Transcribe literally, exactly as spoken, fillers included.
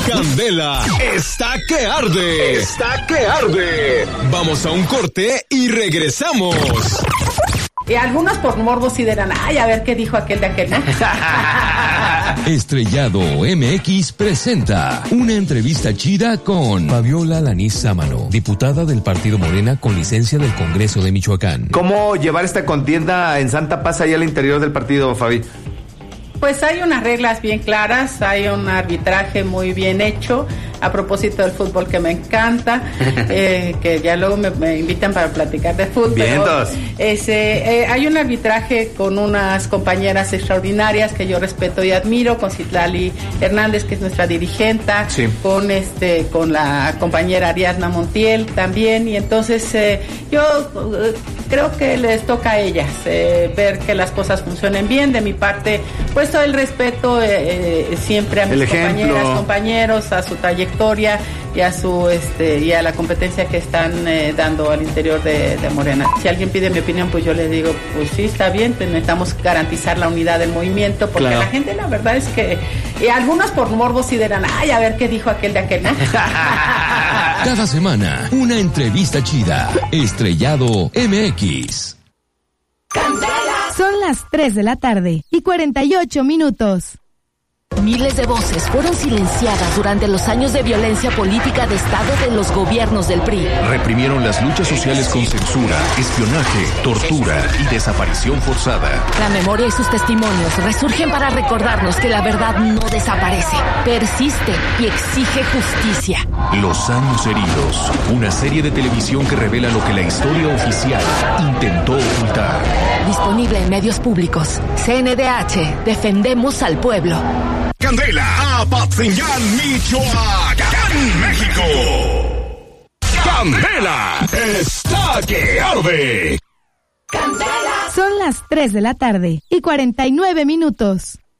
Candela está que arde. Está que arde. Vamos a un corte y regresamos. Y algunos por morbo sí dirán, ay, a ver qué dijo aquel de aquel, ¿no? Estrellado M X presenta una entrevista chida con Fabiola Lanís Sámano, diputada del Partido Morena con licencia del Congreso de Michoacán. ¿Cómo llevar esta contienda en Santa Paz ahí al interior del partido, Fabi? Pues hay unas reglas bien claras, hay un arbitraje muy bien hecho, a propósito del fútbol que me encanta, eh, que ya luego me, me invitan para platicar de fútbol. Vientos. Ese, eh, hay un arbitraje con unas compañeras extraordinarias que yo respeto y admiro, con Citlali Hernández, que es nuestra dirigenta, sí. con este, con la compañera Ariadna Montiel también, y entonces eh, yo eh, creo que les toca a ellas eh, ver que las cosas funcionen bien. De mi parte, pues todo el respeto eh, eh, siempre a mis compañeras, compañeros, a su trayectoria y a su este y a la competencia que están eh, dando al interior de, de Morena. Si alguien pide mi opinión, pues yo les digo, pues sí, está bien, pues necesitamos garantizar la unidad del movimiento, porque claro, la gente, la verdad es que y algunos por morbo sí dirán, ay, a ver qué dijo aquel de aquel, ¿no? Cada semana, una entrevista chida. Estrellado M X. Son las tres de la tarde y cuarenta y ocho minutos. Miles de voces fueron silenciadas durante los años de violencia política de Estado de los gobiernos del P R I. Reprimieron las luchas sociales con censura, espionaje, tortura y desaparición forzada. La memoria y sus testimonios resurgen para recordarnos que la verdad no desaparece, persiste y exige justicia. Los años heridos, una serie de televisión que revela lo que la historia oficial intentó ocultar. Disponible en medios públicos. C N D H, defendemos al pueblo. Candela, Apatzingán, Michoacán, México. Candela está que arde. Son las tres de la tarde y cuarenta y nueve minutos.